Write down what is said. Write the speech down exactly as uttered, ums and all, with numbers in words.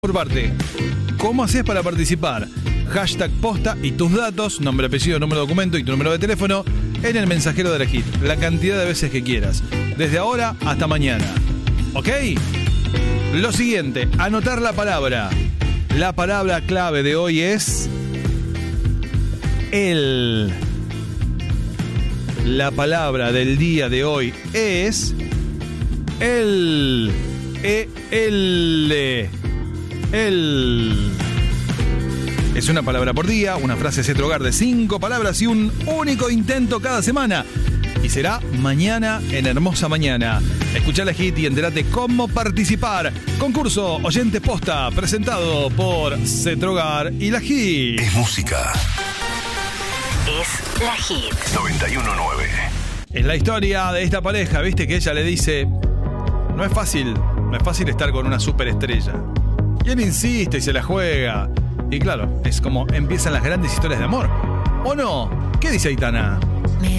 Por parte, ¿cómo haces para participar? Hashtag posta y tus datos, nombre, apellido, número de documento y tu número de teléfono en el mensajero de la hit, la cantidad de veces que quieras, desde ahora hasta mañana. ¿Ok? Lo siguiente, anotar la palabra. La palabra clave de hoy es el. La palabra del día de hoy es el. E, el. El. Es una palabra por día, una frase set hogar de cinco palabras y un único intento cada semana. Y será mañana en Hermosa Mañana. Escuchá la hit y entérate cómo participar. Concurso Oyente Posta, presentado por Cetrogar y la hit. Es música. Es la hit. noventa y uno punto nueve. Es la historia de esta pareja, viste que ella le dice: no es fácil, no es fácil estar con una superestrella. Y él insiste y se la juega. Y claro, es como empiezan las grandes historias de amor. ¿O no? ¿Qué dice Aitana?